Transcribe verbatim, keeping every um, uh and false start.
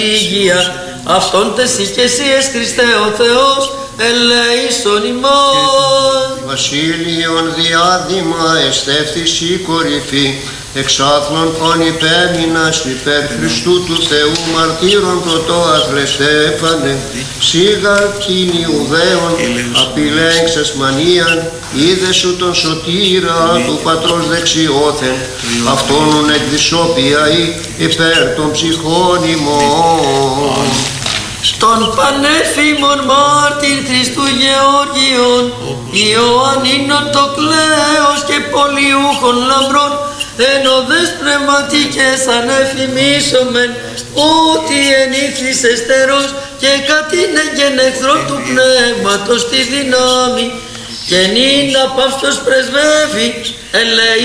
υγεία. Αυτόν τεσί και εσύ ες Χριστέ ο Θεός, ελέησον ημών. Βασίλειον διάδημα εστέφθης η κορυφή, εξάθλων πόν υπέμεινας υπέρ Χριστού του Θεού μαρτύρων πρωτόαθλε Στέφανε, σίγαρ την Ιουδαίων απειλέξες μανίαν, είδε σου τον σωτήρα του πατρός δεξιώθεν, αυτόν εκδισόπια ή υπέρ των ψυχών ημών. Στον πανέφημον μάρτυρ Χριστού Γεώργιον, Ιωαννίνων το κλαίος και πολιούχων λαμπρών, εν οδές πνευματικές ανεφημίσομεν, ότι ενήθης εστερός και κατήνεγεν εχθρόν του πνεύματος τη δυνάμει, και νυν απ' αυτός πρεσβεύει, ελέη